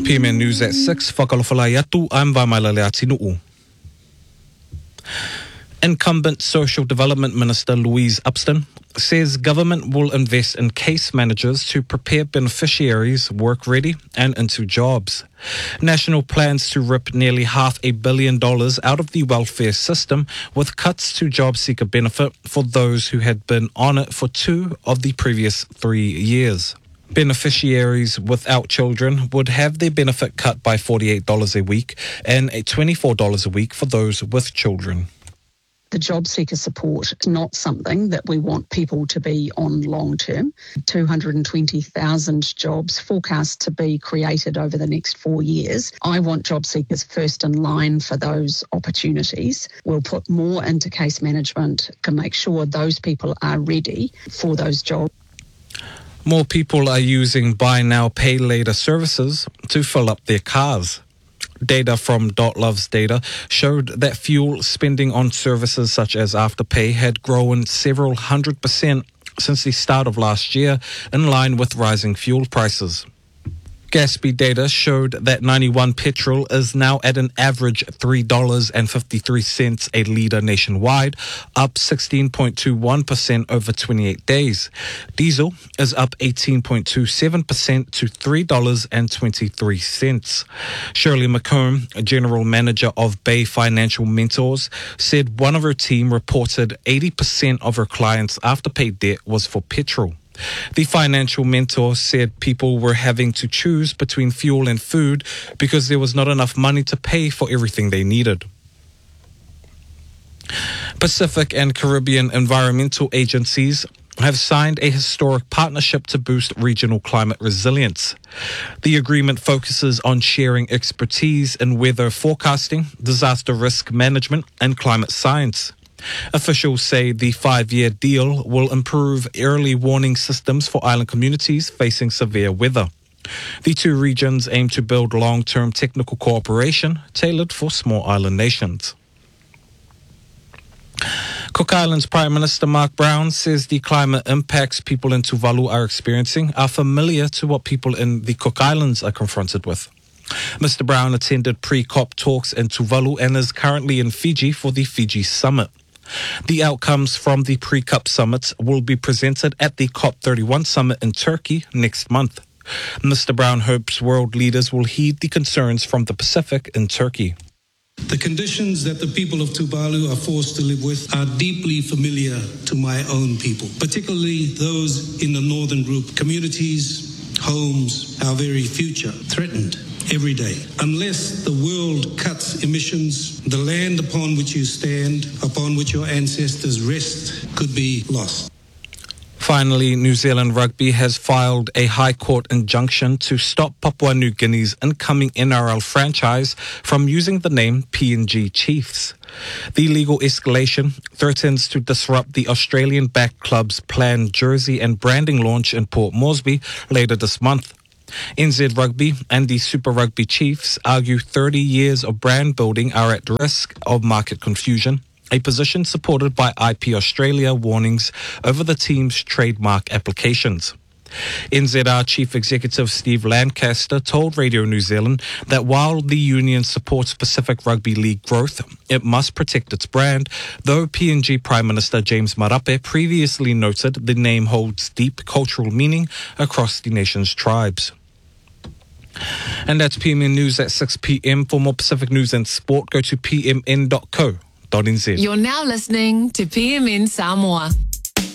PMN News at 6, whakalawhalai atu, I'm Vaimailale Atinu'u. Incumbent Social Development Minister Louise Upston says government will invest in case managers to prepare beneficiaries work ready and into jobs. National plans to rip nearly $500 million out of the welfare system with cuts to job seeker benefit for those who had been on it for 2 of the previous 3 years. Beneficiaries without children would have their benefit cut by $48 a week and $24 a week for those with children. The job seeker support is not something that we want people to be on long term. 220,000 jobs forecast to be created over the next 4 years. I want job seekers first in line for those opportunities. We'll put more into case management to make sure those people are ready for those jobs. More people are using buy now, pay later services to fill up their cars. Data from .love's data showed that fuel spending on services such as Afterpay had grown several 100% since the start of last year, in line with rising fuel prices. Gatsby data showed that 91 petrol is now at an average $3.53 a litre nationwide, up 16.21% over 28 days. Diesel is up 18.27% to $3.23. Shirley McComb, General Manager of Bay Financial Mentors, said one of her team reported 80% of her clients' Afterpay debt was for petrol. The financial mentor said people were having to choose between fuel and food because there was not enough money to pay for everything they needed. Pacific and Caribbean environmental agencies have signed a historic partnership to boost regional climate resilience. The agreement focuses on sharing expertise in weather forecasting, disaster risk management, and climate science. Officials say the 5-year deal will improve early warning systems for island communities facing severe weather. The 2 regions aim to build long-term technical cooperation tailored for small island nations. Cook Islands Prime Minister Mark Brown says the climate impacts people in Tuvalu are experiencing are familiar to what people in the Cook Islands are confronted with. Mr. Brown attended pre-COP talks in Tuvalu and is currently in Fiji for the Fiji Summit. The outcomes from the pre-COP summits will be presented at the COP31 summit in Turkey next month. Mr. Brown hopes world leaders will heed the concerns from the Pacific in Turkey. The conditions that the people of Tuvalu are forced to live with are deeply familiar to my own people, particularly those in the northern group. Communities, homes, our very future threatened every day. Unless the world cuts emissions, the land upon which you stand, upon which your ancestors rest, could be lost. Finally, New Zealand Rugby has filed a High Court injunction to stop Papua New Guinea's incoming NRL franchise from using the name PNG Chiefs. The legal escalation threatens to disrupt the Australian-backed club's planned jersey and branding launch in Port Moresby later this month. NZ Rugby and the Super Rugby Chiefs argue 30 years of brand building are at risk of market confusion, a position supported by IP Australia warnings over the team's trademark applications. NZR Chief Executive Steve Lancaster told Radio New Zealand that while the union supports Pacific Rugby League growth, it must protect its brand, though PNG Prime Minister James Marape previously noted the name holds deep cultural meaning across the nation's tribes. And that's PMN News at 6 p.m. For more Pacific news and sport, go to pmn.co.nz. You're now listening to PMN Samoa.